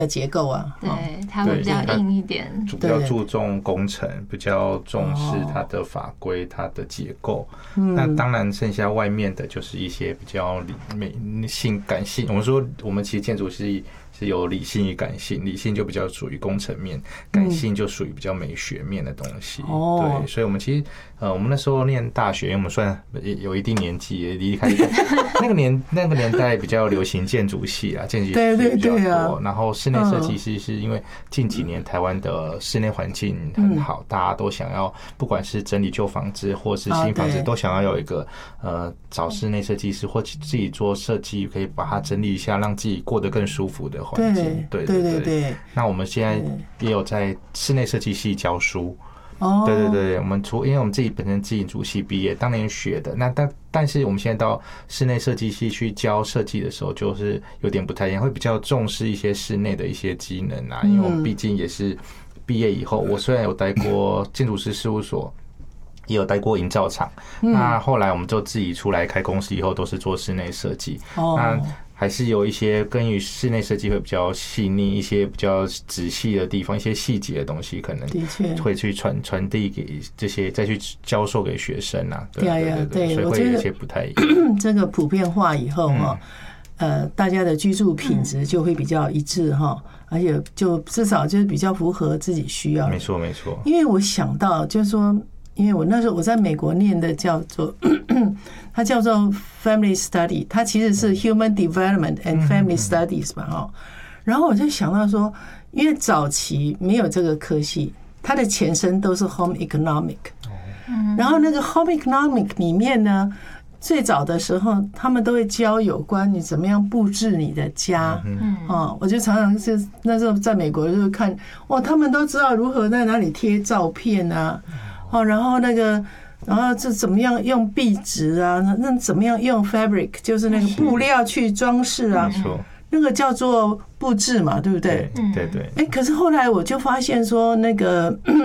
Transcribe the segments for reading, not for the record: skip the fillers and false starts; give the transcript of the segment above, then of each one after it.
结构啊， 对，它会比较硬一点， 比较注重工程，比较重视它的法规、它的结构。那当然，剩下外面的就是一些比较理性、感性。我们说，我们其实建筑是有理性与感性，理性就比较属于工程面，感性就属于比较美学面的东西。对，所以我们其实我们那时候念大学，因为我们算有一定年纪，也离开那个年代比较流行建筑系啊，建筑系比较多。然后室内设计师是因为近几年台湾的室内环境很好，大家都想要不管是整理旧房子或是新房子，都想要有一个找室内设计师或自己做设计，可以把它整理一下，让自己过得更舒服的环境。对。那我们现在也有在室内设计系教书。对，我们因为我们自己本身建筑系毕业，当年学的。那但是我们现在到室内设计系去教设计的时候，就是有点不太一样，会比较重视一些室内的一些机能啊。因为我们毕竟也是毕业以后，我虽然有待过建筑师事务所，也有待过营造厂，那后来我们就自己出来开公司以后，都是做室内设计。那还是有一些跟于室内设计会比较细腻，一些比较仔细的地方，一些细节的东西，可能会去传递给这些，再去教授给学生啊。对，所以会有一些不太一样。 这个普遍化以后大家的居住品质就会比较一致哈，而且就至少就是比较符合自己需要的。 没错。 因为我想到就是说，因为我那时候我在美国念的叫做它叫做 Family Study， 它其实是 Human Development and Family Studies 嘛然后我就想到说，因为早期没有这个科系，它的前身都是 Home Economic， 然后那个 Home Economic 里面呢，最早的时候他们都会教有关你怎么样布置你的家我就常常是那时候在美国就看他们都知道如何在哪里贴照片啊然后这怎么样用壁纸啊？那怎么样用 fabric， 就是那个布料去装饰啊？那个叫做布置嘛，对不对？对。可是后来我就发现说，那个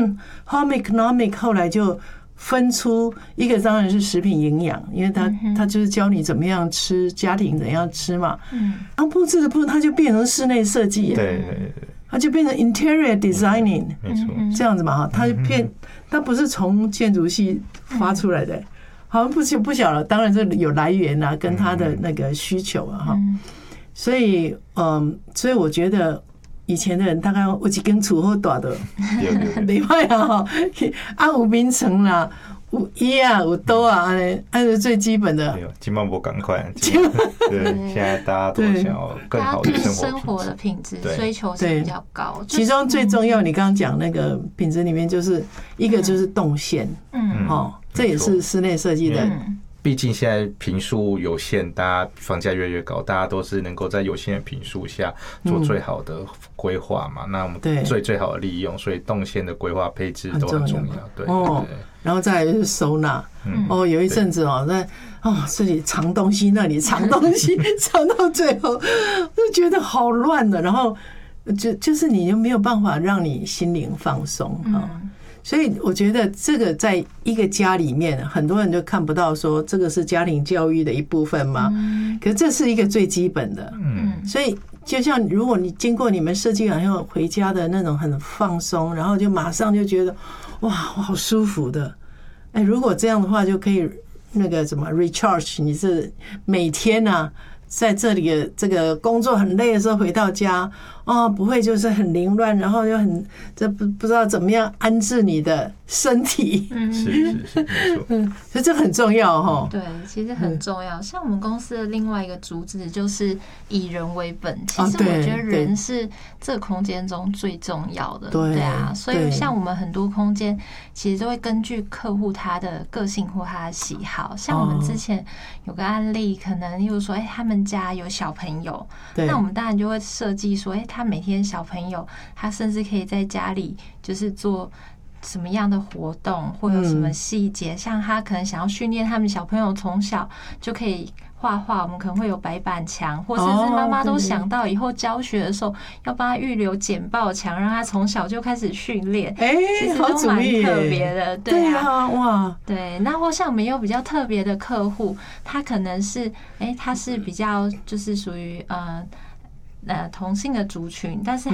home economic 后来就分出一个，当然是食品营养，因为他就是教你怎么样吃，家庭怎样吃嘛。然后布置的它就变成室内设计。对。它就变成 interior designing， 没错， 这样子嘛它不是从建筑系发出来的，好像不晓得，当然这有来源啊，跟它的那个需求啊所以我觉得以前的人大概有一间厝好大的，没办法有眠床啦。有衣啊，有刀啊，按是最基本的。 基本不赶快，对，现在大家都想要更好的生活的品质追求是比较高。 其中最重要，你刚刚讲那个品质里面，就是一个就是动线，这也是室内设计的。 毕竟现在坪数有限，大家房价越来越高，大家都是能够在有限的坪数下做最好的规划嘛。那我们最好的利用，所以动线的规划配置都很重要。对。 然后再来就是收纳。有一阵子这里藏东西，那里藏东西，藏到最后就觉得好乱的。然后就是你就没有办法让你心灵放松所以我觉得这个在一个家里面，很多人就看不到说这个是家庭教育的一部分嘛。可是这是一个最基本的。所以就像如果你经过你们设计完后回家的那种很放松，然后就马上就觉得哇，我好舒服的。如果这样的话，就可以那个什么 recharge， 你是每天啊。在这里的这个工作很累的时候回到家不会就是很凌乱，然后就不知道怎么样安置你的身体。 是没错。 所以这很重要对，其实很重要。像我们公司的另外一个主旨就是以人为本。其实我觉得人是这个空间中最重要的。对啊，所以像我们很多空间其实都会根据客户他的个性或他的喜好。像我们之前有个案例，可能例如说他们家有小朋友，那我们当然就会设计说他每天小朋友他甚至可以在家里就是做什么样的活动，或有什么细节，像他可能想要训练他们小朋友从小就可以画画，我们可能会有白板墙，或甚至妈妈都想到以后教学的时候要帮他预留简报墙，让他从小就开始训练。其实都蛮特别的。对啊，哇，对。那或像我们有比较特别的客户，他可能是他是比较就是属于同性的族群，但是